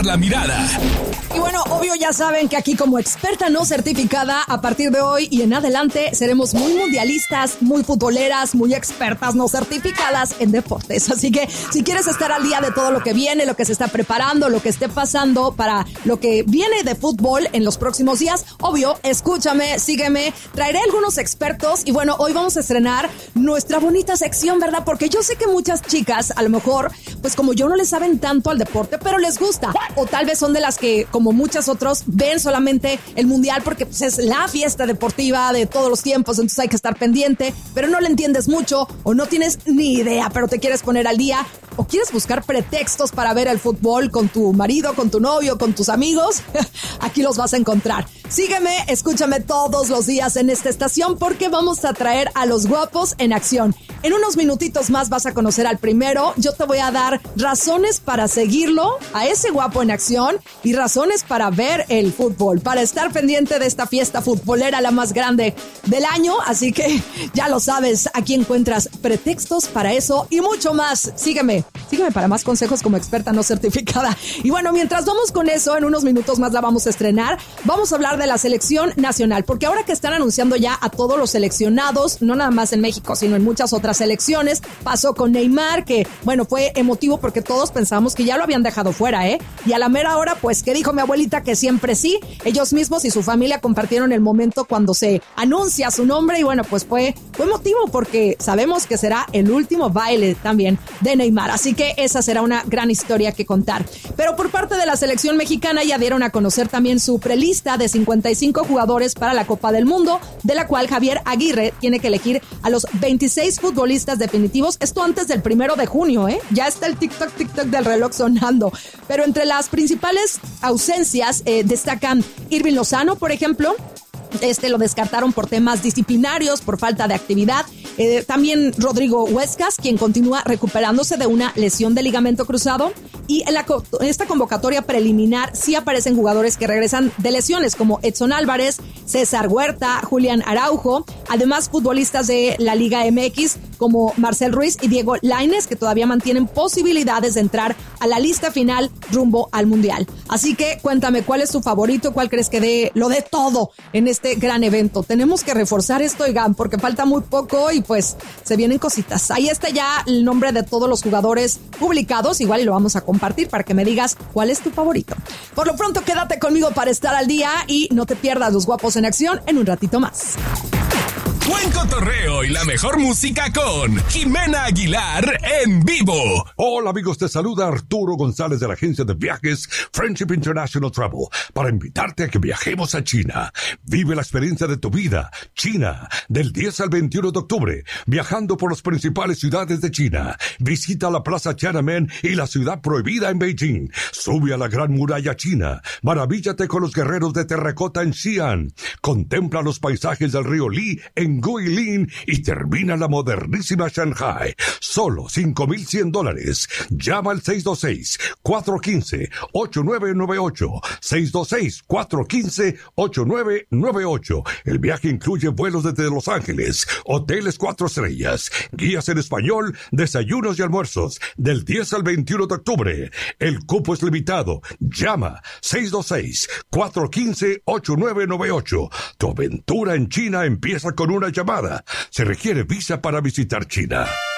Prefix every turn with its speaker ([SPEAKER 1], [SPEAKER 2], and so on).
[SPEAKER 1] la mirada.
[SPEAKER 2] Y bueno, obvio ya saben que aquí como experta no certificada, a partir de hoy y en adelante seremos muy mundialistas, muy futboleras, muy expertas no certificadas en deportes. Así que si quieres estar al día de todo lo que viene, lo que se está preparando, lo que esté pasando para lo que viene de fútbol en los próximos días, obvio, escúchame, sígueme, traeré algunos expertos y bueno, hoy vamos a estrenar nuestra bonita sección, ¿verdad? Porque yo sé que muchas chicas, a lo mejor, pues como yo no les saben tanto al deporte, pero les gusta. O tal vez son de las que, como muchos otros, ven solamente el mundial porque pues, es la fiesta deportiva de todos los tiempos, entonces hay que estar pendiente, pero no le entiendes mucho o no tienes ni idea, pero te quieres poner al día o quieres buscar pretextos para ver el fútbol con tu marido, con tu novio, con tus amigos. Aquí los vas a encontrar. Sígueme, escúchame todos los días en esta estación porque vamos a traer a los guapos en acción. En unos minutitos más vas a conocer al primero. Yo te voy a dar razones para seguirlo, a ese guapo en acción, y razones para ver el fútbol, para estar pendiente de esta fiesta futbolera, la más grande del año. Así que ya lo sabes, aquí encuentras pretextos para eso y mucho más. Sígueme para más consejos como experta no certificada. Y bueno, mientras vamos con eso, en unos minutos más la vamos a estrenar. Vamos a hablar de la selección nacional, porque ahora que están anunciando ya a todos los seleccionados, no nada más en México, sino en muchas otras selecciones, pasó con Neymar, que bueno, fue emotivo porque todos pensamos que ya lo habían dejado fuera, y a la mera hora, pues, ¿qué dijo mi abuelita? Que siempre sí. Ellos mismos y su familia compartieron el momento cuando se anuncia su nombre y bueno, pues fue emotivo porque sabemos que será el último baile también de Neymar, así que esa será una gran historia que contar. Pero por parte de la selección mexicana ya dieron a conocer también su prelista de 55 jugadores para la Copa del Mundo, de la cual Javier Aguirre tiene que elegir a los 26 futbolistas definitivos, esto antes del 1 de junio, ya está el TikTok del reloj sonando. Pero entre las principales ausencias destacan Irving Lozano, por ejemplo. Lo descartaron por temas disciplinarios, por falta de actividad. También Rodrigo Huescas, quien continúa recuperándose de una lesión de ligamento cruzado. Y en esta convocatoria preliminar sí aparecen jugadores que regresan de lesiones, como Edson Álvarez, César Huerta, Julián Araujo. Además, futbolistas de la Liga MX como Marcel Ruiz y Diego Lainez, que todavía mantienen posibilidades de entrar a la lista final rumbo al Mundial. Así que cuéntame, ¿cuál es tu favorito? ¿Cuál crees que dé lo de todo en este gran evento? Tenemos que reforzar esto, oigan, porque falta muy poco y pues se vienen cositas. Ahí está ya el nombre de todos los jugadores publicados, igual y lo vamos a compartir para que me digas cuál es tu favorito. Por lo pronto, quédate conmigo para estar al día y no te pierdas los guapos en acción en un ratito más.
[SPEAKER 1] Buen cotorreo y la mejor música con Jimena Aguilar en vivo.
[SPEAKER 3] Hola amigos, te saluda Arturo González de la agencia de viajes Friendship International Travel para invitarte a que viajemos a China. Vive la experiencia de tu vida. China, del 10 al 21 de octubre, viajando por las principales ciudades de China. Visita la Plaza Tiananmen y la Ciudad Prohibida en Beijing. Sube a la Gran Muralla China. Maravíllate con los guerreros de terracota en Xi'an. Contempla los paisajes del río Li en Guilin y termina la modernísima Shanghai. Solo $5,100. Llama al 626-415-8998. 626-415-8998. El viaje incluye vuelos desde Los Ángeles, hoteles 4 estrellas, guías en español, desayunos y almuerzos, del 10 al 21 de octubre. El cupo es limitado. Llama 626-415-8998. Tu aventura en China empieza con una llamada. Se requiere visa para visitar China.